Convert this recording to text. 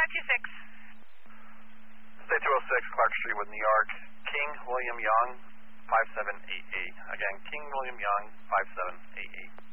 State 206, Clark Street with New York. King William Young, 5788. Again, King William Young, 5788.